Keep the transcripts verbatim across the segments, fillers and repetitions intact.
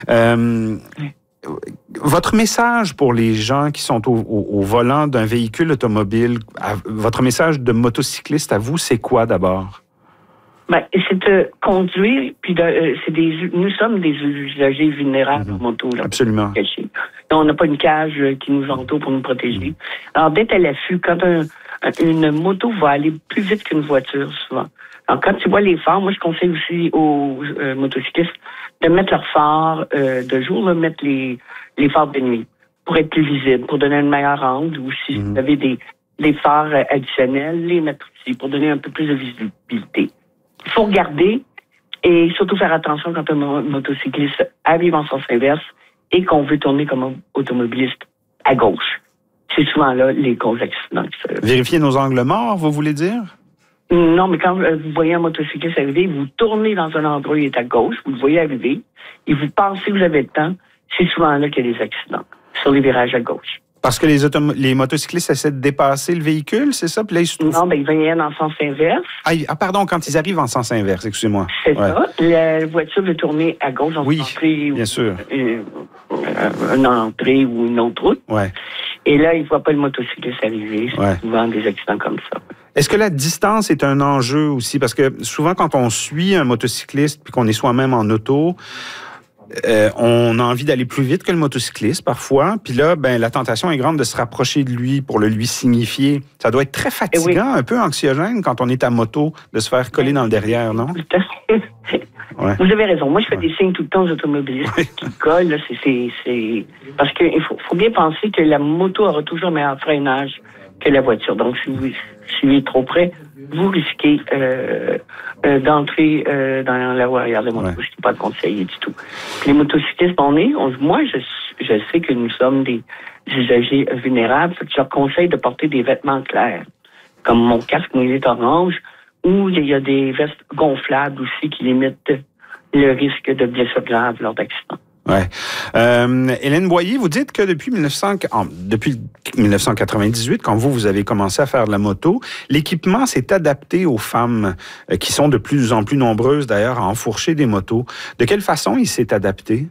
Euh, votre message pour les gens qui sont au, au, au volant d'un véhicule automobile, à, votre message de motocycliste à vous, c'est quoi d'abord? Ben, c'est de conduire, puis de, euh, c'est des, nous sommes des usagers vulnérables mm-hmm. en moto. Là, absolument. On n'a pas une cage qui nous entoure pour nous protéger. Mm-hmm. Alors, d'être à l'affût, quand un, une moto va aller plus vite qu'une voiture, souvent. Alors, quand tu vois les phares, moi, je conseille aussi aux euh, motocyclistes de mettre leurs phares euh, de jour, là, mettre les, les phares de nuit pour être plus visibles, pour donner une meilleure angle, ou si mm-hmm. vous avez des, des phares additionnels, les mettre aussi pour donner un peu plus de visibilité. Il faut regarder et surtout faire attention quand un motocycliste arrive en sens inverse et qu'on veut tourner comme automobiliste à gauche. C'est souvent là les gros accidents. Vérifier nos angles morts, vous voulez dire? Non, mais quand vous voyez un motocycliste arriver, vous tournez dans un endroit où il est à gauche, vous le voyez arriver, et vous pensez que vous avez le temps, c'est souvent là qu'il y a des accidents, sur les virages à gauche. Parce que les, autom- les motocyclistes essaient de dépasser le véhicule, c'est ça? Puis là, ils se trouvent... Non, bien, ils viennent en sens inverse. Ah, ah, pardon, quand ils arrivent en sens inverse, excusez-moi. C'est ouais. ça. La voiture veut tourner à gauche dans oui, une entrée. bien ou, sûr. Une, une entrée ou une autre route. Ouais. Et là, ils ne voient pas le motocycliste arriver. C'est ouais. souvent des accidents comme ça. Est-ce que la distance est un enjeu aussi? Parce que souvent, quand on suit un motocycliste puis qu'on est soi-même en auto, Euh, on a envie d'aller plus vite que le motocycliste parfois, puis là, ben la tentation est grande de se rapprocher de lui pour le lui signifier. Ça doit être très fatigant, oui. un peu anxiogène quand on est à moto, de se faire coller dans le derrière, non? Ouais. Vous avez raison. Moi, je fais ouais. des signes tout le temps aux automobilistes ouais. qui collent. Là, c'est, c'est, c'est... Parce qu'il faut, faut bien penser que la moto aura toujours un meilleur freinage que la voiture. Donc, si vous suivez trop près, vous risquez euh, euh, d'entrer euh, dans la voie arrière de moto, ouais. ce qui n'est pas conseillé du tout. Les motocyclistes, on est, on, moi, je, je sais que nous sommes des usagers vulnérables, fait que je leur conseille de porter des vêtements clairs, comme mon casque, moi, il est orange, ou il y a des vestes gonflables aussi qui limitent le risque de blessures graves lors d'accidents. Ouais. Euh, Hélène Boyer, vous dites que depuis, mille neuf cents, depuis dix-neuf cent quatre-vingt-dix-huit, quand vous, vous avez commencé à faire de la moto, l'équipement s'est adapté aux femmes euh, qui sont de plus en plus nombreuses, d'ailleurs, à enfourcher des motos. De quelle façon il s'est adapté?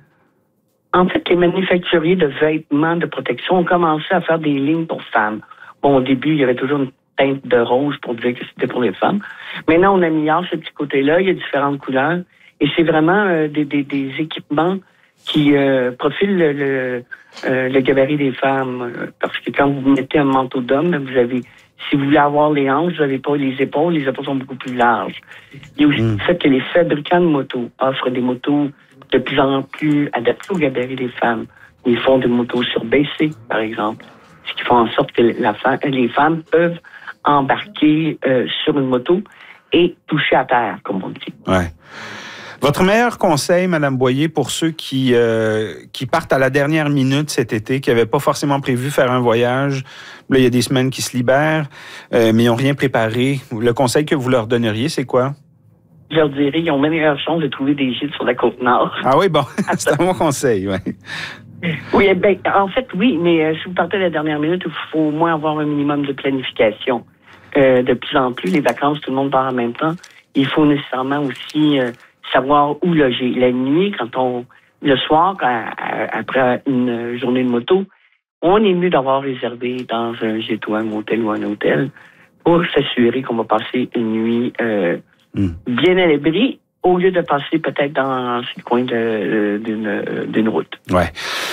En fait, les manufacturiers de vêtements de protection ont commencé à faire des lignes pour femmes. Bon, au début, il y avait toujours une teinte de rose pour dire que c'était pour les femmes. Maintenant, on améliore ce petit côté-là. Il y a différentes couleurs. Et c'est vraiment euh, des, des, des équipements qui euh, profilent le, le, euh, le gabarit des femmes. Parce que quand vous mettez un manteau d'homme, vous avez, si vous voulez avoir les hanches, vous n'avez pas les épaules. Les épaules sont beaucoup plus larges. Il y a aussi mmh. le fait que les fabricants de motos offrent des motos de plus en plus adaptées au gabarit des femmes. Ils font des motos surbaissées, par exemple. Ce qui fait en sorte que la femme, les femmes peuvent embarquer euh, sur une moto et toucher à terre, comme on dit. Ouais. Votre meilleur conseil, Mme Boyer, pour ceux qui, euh, qui partent à la dernière minute cet été, qui n'avaient pas forcément prévu faire un voyage, là, il y a des semaines qui se libèrent, euh, mais ils n'ont rien préparé. Le conseil que vous leur donneriez, c'est quoi? Je leur dirais, ils ont meilleure chance de trouver des gîtes sur la Côte-Nord. Ah oui, bon, c'est un bon conseil, oui. Oui, ben, en fait, oui, mais euh, si vous partez à la dernière minute, il faut au moins avoir un minimum de planification. Euh, de plus en plus, les vacances, tout le monde part en même temps. Il faut nécessairement aussi euh, savoir où loger. La nuit, quand on, le soir, à, à, après une journée de moto, on est mieux d'avoir réservé dans un gîte ou un motel ou un hôtel pour s'assurer qu'on va passer une nuit euh, mm. bien à l'abri, au lieu de passer peut-être dans le coin de, d'une, d'une route. Oui.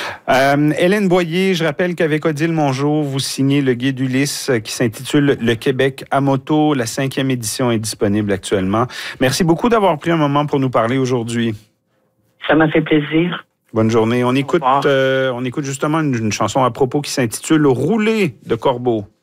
Euh, Hélène Boyer, je rappelle qu'avec Odile Mongeau, vous signez le guide Ulysse qui s'intitule « Le Québec à moto ». La cinquième édition est disponible actuellement. Merci beaucoup d'avoir pris un moment pour nous parler aujourd'hui. Ça m'a fait plaisir. Bonne journée. On écoute, euh, on écoute justement une, une chanson à propos qui s'intitule « Rouler » de Corbeau.